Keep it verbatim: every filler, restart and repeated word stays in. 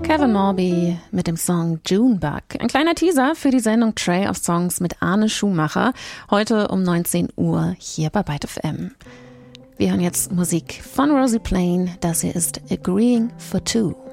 Kevin Morby mit dem Song Junebug. Ein kleiner Teaser für die Sendung Tray of Songs mit Arne Schumacher. Heute um neunzehn Uhr hier bei Byte F M. Wir hören jetzt Musik von Rosie Plain. Das hier ist Agreeing for Two.